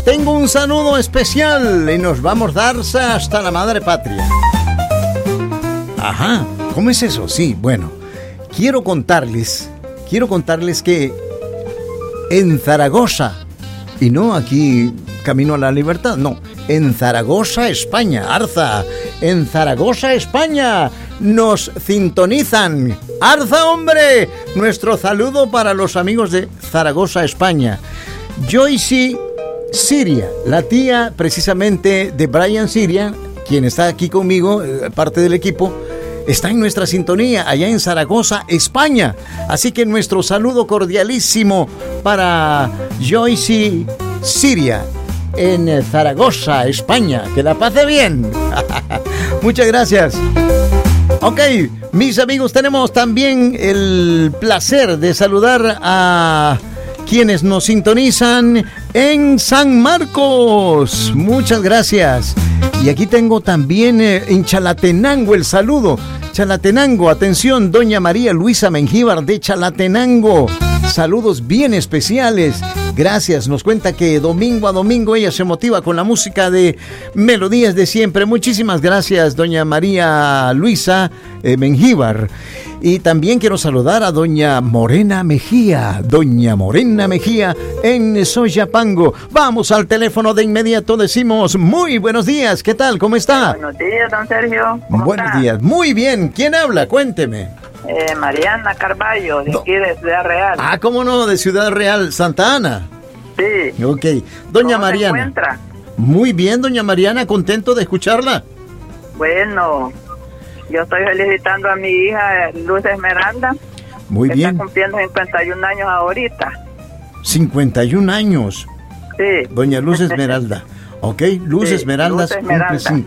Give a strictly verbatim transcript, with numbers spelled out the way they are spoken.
tengo un saludo especial y nos vamos a darse hasta la madre patria. Ajá, ¿cómo es eso? Sí, bueno, quiero contarles, quiero contarles que en Zaragoza, y no aquí camino a la libertad, no, en Zaragoza, España, Arza, en Zaragoza, España, nos sintonizan. Arza, hombre, nuestro saludo para los amigos de Zaragoza, España. Joyce Siria, la tía precisamente de Brian Siria, quien está aquí conmigo, parte del equipo, está en nuestra sintonía allá en Zaragoza, España. Así que nuestro saludo cordialísimo para Joyce Siria en Zaragoza, España. Que la pase bien. Muchas gracias. Ok, mis amigos, tenemos también el placer de saludar a quienes nos sintonizan en San Marcos. Muchas gracias. Y aquí tengo también eh, en Chalatenango el saludo. Chalatenango, atención, doña María Luisa Mengíbar de Chalatenango. Saludos bien especiales. Gracias, nos cuenta que domingo a domingo ella se motiva con la música de Melodías de Siempre. Muchísimas gracias, doña María Luisa eh, Mengíbar. Y también quiero saludar a doña Morena Mejía, doña Morena Mejía en Soyapango. Vamos al teléfono de inmediato, decimos muy buenos días, ¿qué tal? ¿Cómo está? Buenos días, don Sergio. ¿Cómo buenos está? días, muy bien. ¿Quién habla? Cuénteme. Eh, Mariana Carballo, de Do- aquí de Ciudad Real. Ah, ¿cómo no? De Ciudad Real, Santa Ana. Sí. Ok, doña ¿Cómo se Mariana. encuentra? Muy bien, doña Mariana, contento de escucharla. Bueno, yo estoy felicitando a mi hija Luz Esmeralda. Muy que bien. Está cumpliendo cincuenta y un años ahorita. cincuenta y un años, Sí. doña Luz Esmeralda. Ok, Luz Sí, Esmeralda Luz Esmeralda. cumple